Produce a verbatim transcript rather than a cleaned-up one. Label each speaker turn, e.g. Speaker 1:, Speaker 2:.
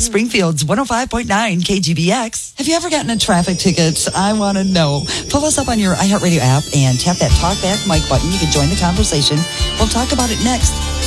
Speaker 1: Springfield's one oh five point nine K G B X. Have you ever gotten a traffic ticket? I want to know. Pull us up on your iHeartRadio app and tap that talkback mic button. You can join the conversation. We'll talk about it next